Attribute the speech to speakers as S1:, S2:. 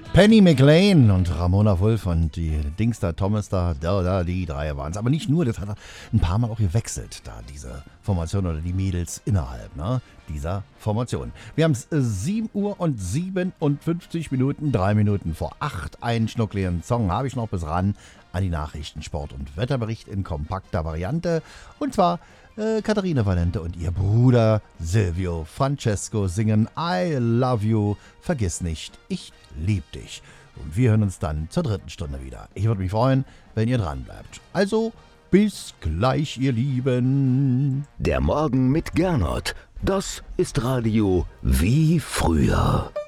S1: Penny McLean und Ramona Wulff und die Dings da, Thomas da, die drei waren es. Aber nicht nur, das hat ein paar Mal auch gewechselt, da diese Formation oder die Mädels innerhalb dieser Formation. Wir haben es 7 Uhr und 57 Minuten, 3 Minuten vor 8. Einen schnuckligen Song habe ich noch bis ran an die Nachrichten, Sport und Wetterbericht in kompakter Variante. Und zwar Katharina Valente und ihr Bruder Silvio Francesco singen I Love You, vergiss nicht, ich lieb dich. Und wir hören uns dann zur 3. Stunde wieder. Ich würde mich freuen, wenn ihr dran bleibt. Also, bis gleich, ihr Lieben.
S2: Der Morgen mit Gernot, das ist Radio wie früher.